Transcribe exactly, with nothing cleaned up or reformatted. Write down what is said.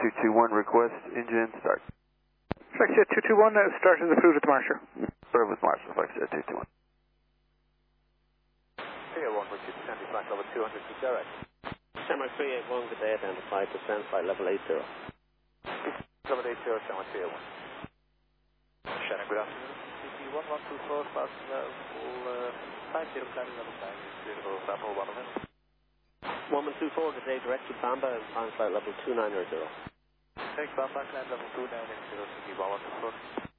two two one, request engine start. Flexjet two two one, uh, starting the food with Marshall. Start with Marshall, Flexjet two two one. three oh one, which is descending flight level two hundred to direct. Semi three eight one, good day, down to five percent, flight level eight zero. Level eight zero, Semi three oh one. Shannon, good afternoon. C C one one two four, fast level uh, five zero, climbing level five. Suitable, sample one minute. one one two four, good day, direct to Bamba, on flight level two nine zero. Take Bamba, climb level two nine zero, C C one one two four.